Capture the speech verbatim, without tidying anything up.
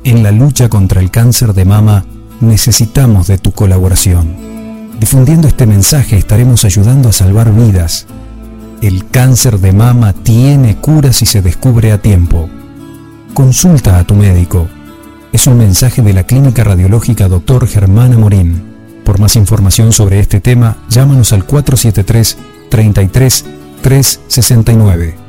En la lucha contra el cáncer de mama necesitamos de tu colaboración. Difundiendo este mensaje estaremos ayudando a salvar vidas. El cáncer de mama tiene cura si se descubre a tiempo. Consulta a tu médico. Es un mensaje de la Clínica Radiológica doctor Germán Amorín. Por más información sobre este tema, llámanos al cuatro siete tres, treinta y tres, trescientos sesenta y nueve.